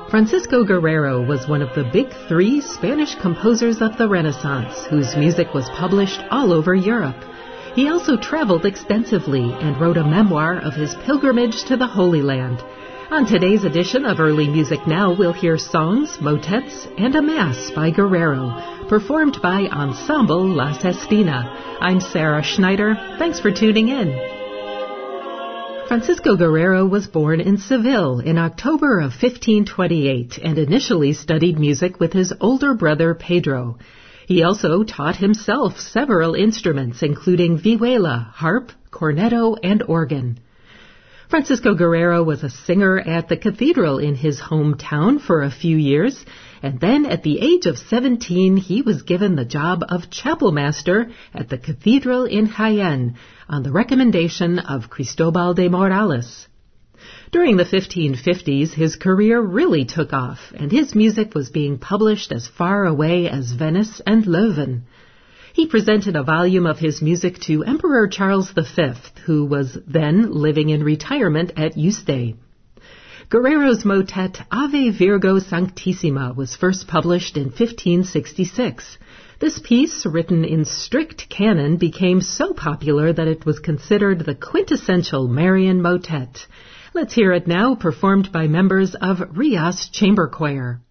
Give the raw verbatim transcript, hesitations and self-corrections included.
Francisco Guerrero was one of the big three Spanish composers of the Renaissance, whose music was published all over Europe. He also traveled extensively and wrote a memoir of his pilgrimage to the Holy Land. On today's edition of Early Music Now, we'll hear songs, motets, and a mass by Guerrero, performed by Ensemble La Sestina. I'm Sarah Schneider. Thanks for tuning in. Francisco Guerrero was born in Seville in October of fifteen twenty-eight and initially studied music with his older brother Pedro. He also taught himself several instruments, including vihuela, harp, cornetto, and organ. Francisco Guerrero was a singer at the cathedral in his hometown for a few years, and then at the age of seventeen, he was given the job of chapel master at the cathedral in Jaén on the recommendation of Cristobal de Morales. During the fifteen fifties, his career really took off, and his music was being published as far away as Venice and Leuven. He presented a volume of his music to Emperor Charles the Fifth, who was then living in retirement at Yuste. Guerrero's motet Ave Virgo Sanctissima was first published in fifteen sixty-six. This piece, written in strict canon, became so popular that it was considered the quintessential Marian motet. Let's hear it now, performed by members of Rias Chamber Choir.